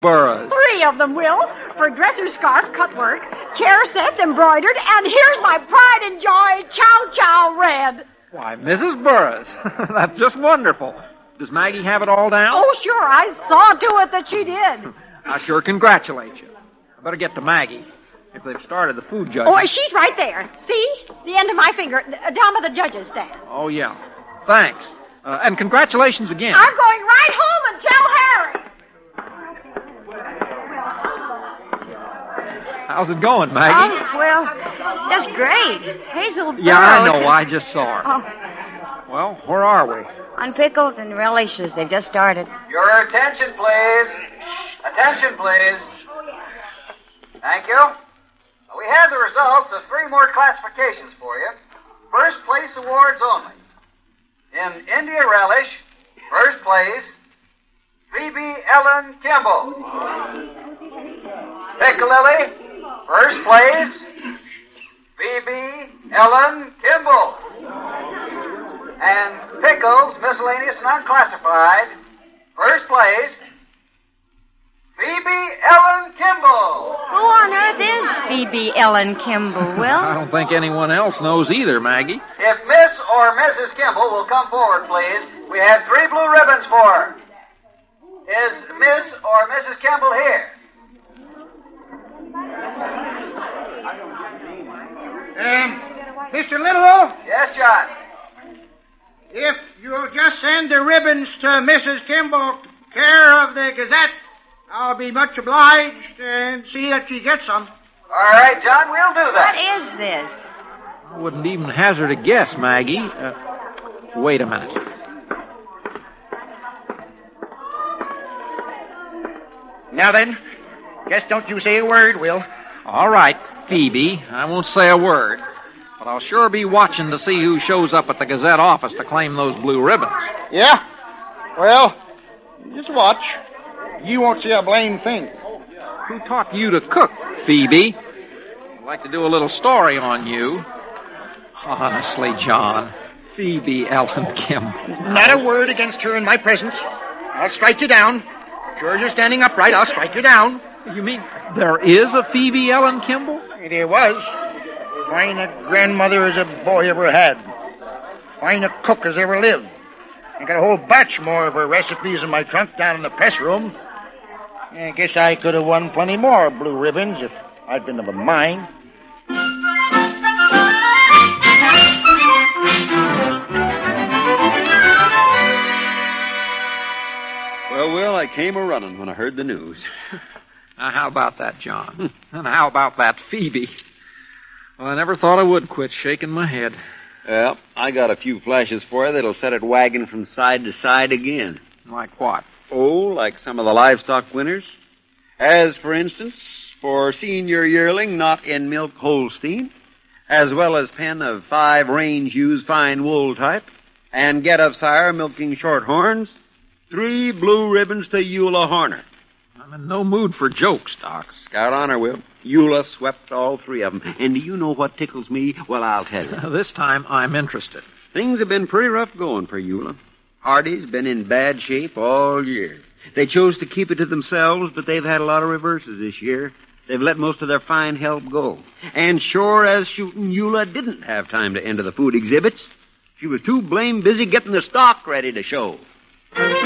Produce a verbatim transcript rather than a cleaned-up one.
Burris. Three of them, Will. For dresser, scarf, cutwork, chair sets, embroidered, and here's my pride and joy, Chow Chow Red. Why, Missus Burris, that's just wonderful. Does Maggie have it all down? Oh, sure. I saw to it that she did. I sure congratulate you. I better get to Maggie. If they've started the food judging. Oh, she's right there. See? The end of my finger, down by the judges' stand. Oh, yeah. Thanks. Uh, and congratulations again. I'm going right home and tell Harry. How's it going, Maggie? Oh, well, that's great. Hazel Yeah, I know. Burrows I just saw her. Oh, Well, where are we? on pickles and relishes. They've just started. Your attention, please. Attention, please. Thank you. We have the results of three more classifications for you. First place awards only. In India Relish, first place, Phoebe Ellen Kimball. Piccalilli, first place, Phoebe Ellen Kimball. And Pickles, miscellaneous and unclassified, first place, Phoebe Ellen Kimball. Who on earth is Phoebe Ellen Kimball, Will? I don't think anyone else knows either, Maggie. If Miss or Missus Kimball will come forward, please. We have three blue ribbons for her. Is Miss or Missus Kimball here? Um, Mister Little, Yes, John. if you'll just send the ribbons to Missus Kimball, care of the Gazette, I'll be much obliged and see that she gets some. All right, John, we'll do What that. is this? I wouldn't even hazard a guess, Maggie. Uh, wait a minute. Now then, guess don't you say a word, Will. All right, Phoebe, I won't say a word. But I'll sure be watching to see who shows up at the Gazette office to claim those blue ribbons. Yeah? Well, just watch. You won't see a blame thing. Who taught you to cook, Phoebe? I'd like to do a little story on you. Honestly, John, Phoebe Ellen Kimball. Not a word against her in my presence. I'll strike you down. Sure as you're standing upright, I'll strike you down. You mean there is a Phoebe Ellen Kimball? There was. Fine a grandmother as a boy ever had. Fine a cook as ever lived. I got a whole batch more of her recipes in my trunk down in the press room. I guess I could have won plenty more blue ribbons if I'd been of a mind. Well, Will, I came a-running when I heard the news. Now, how about that, John? And how about that Phoebe? Well, I never thought I would quit shaking my head. Well, I got a few flashes for you that'll set it wagging from side to side again. Like what? Oh, like some of the livestock winners. As, for instance, for senior yearling not in milk Holstein, as well as pen of five range ewes fine wool type, and get of sire milking shorthorns, three blue ribbons to Eula Horner. I'm in no mood for jokes, Doc. Scout honor, Will. Eula swept all three of them. And do you know what tickles me? Well, I'll tell you. This time I'm interested. Things have been pretty rough going for Eula. Hardy's been in bad shape all year. They chose to keep it to themselves, but they've had a lot of reverses this year. They've let most of their fine help go. And sure as shooting, Eula didn't have time to enter the food exhibits. She was too blame busy getting the stock ready to show.